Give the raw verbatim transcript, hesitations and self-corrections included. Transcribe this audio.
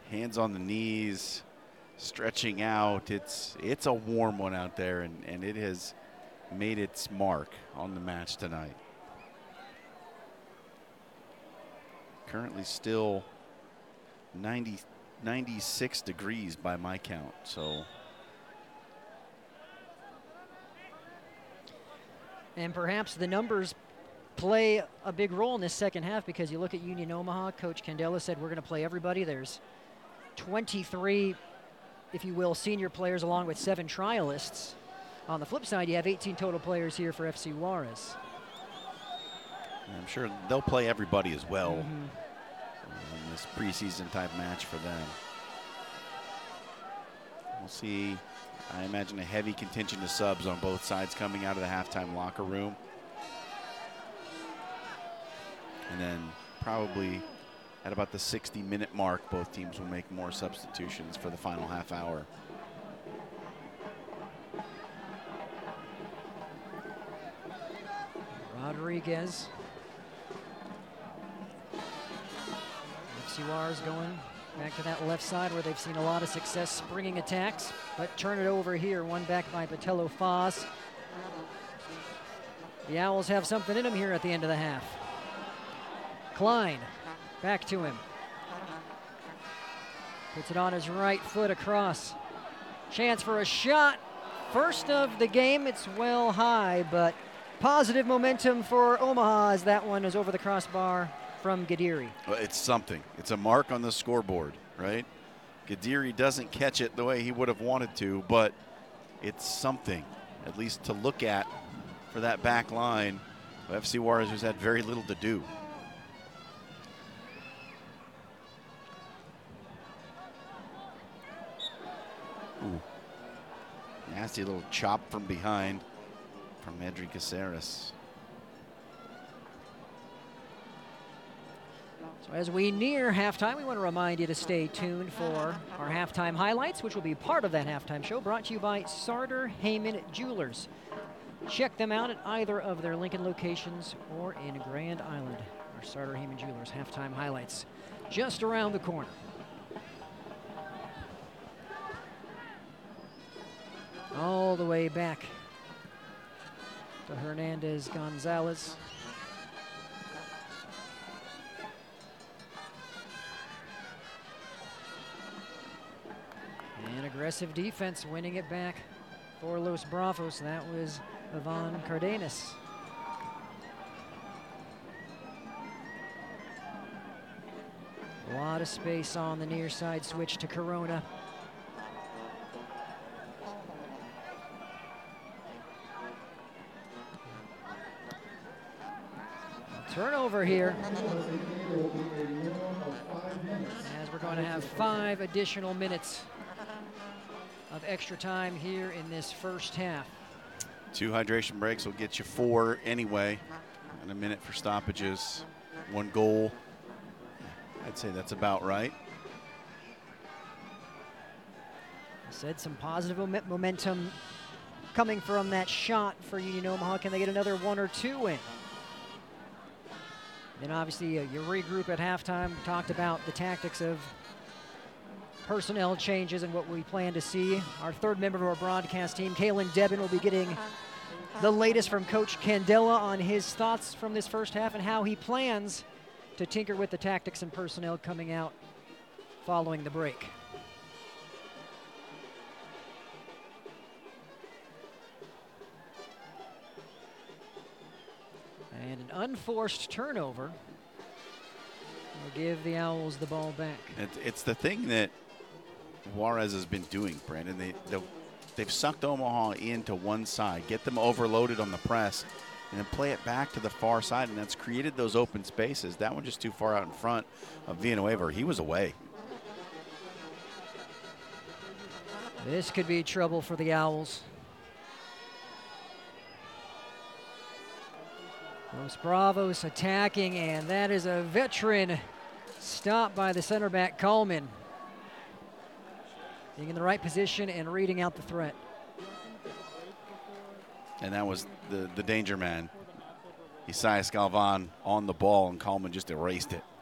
hands on the knees, stretching out. It's it's a warm one out there, and, and it has made its mark on the match tonight. Currently still ninety, ninety-six degrees by my count, so. And perhaps the numbers play a big role in this second half, because you look at Union Omaha, Coach Candela said we're going to play everybody. There's twenty-three, if you will, senior players along with seven trialists. On the flip side, you have eighteen total players here for F C Juarez. I'm sure they'll play everybody as well Mm-hmm. in this preseason type match for them. We'll see, I imagine, a heavy contingent of subs on both sides coming out of the halftime locker room. And then probably at about the sixty minute mark, both teams will make more substitutions for the final half hour. Rodriguez. F C Juarez going back to that left side where they've seen a lot of success springing attacks, but turn it over here, one back by Botello Foz. The Owls have something in them here at the end of the half. Klein, back to him. Puts it on his right foot across. Chance for a shot. First of the game, it's well high, but positive momentum for Omaha as that one is over the crossbar from Gadiri. Well, it's something. It's a mark on the scoreboard, right? Gadiri doesn't catch it the way he would have wanted to, but it's something, at least to look at for that back line. F C Juarez has had very little to do. Ooh. Nasty little chop from behind from Edry Caceres. So as we near halftime, we want to remind you to stay tuned for our halftime highlights, which will be part of that halftime show, brought to you by Sartor Heyman Jewelers. Check them out at either of their Lincoln locations or in Grand Island. Our Sartor Heyman Jewelers halftime highlights just around the corner. All the way back to Hernandez Gonzalez. And aggressive defense winning it back for Los Bravos. That was Ivan Cardenas. A lot of space on the near side switch to Corona. Turnover here, as we're going to have five additional minutes of extra time here in this first half. Two hydration breaks will get you four anyway, and a minute for stoppages. One goal. I'd say that's about right. I said some positive mom- momentum coming from that shot for Union Omaha. Can they get another one or two in? Then obviously uh, you regroup at halftime. We talked about the tactics of personnel changes and what we plan to see. Our third member of our broadcast team, Kalen Debin, will be getting the latest from Coach Candela on his thoughts from this first half and how he plans to tinker with the tactics and personnel coming out following the break. And an unforced turnover will give the Owls the ball back. It's, it's the thing that Juarez has been doing, Brandon. They, they, they've sucked Omaha into one side, get them overloaded on the press, and then play it back to the far side, and that's created those open spaces. That one just too far out in front of Villanueva. He was away. This could be trouble for the Owls. Los Bravos attacking, and that is a veteran stop by the center back, Coleman. Being in the right position and reading out the threat. And that was the, the danger man. Isaias Galvan on the ball, and Coleman just erased it.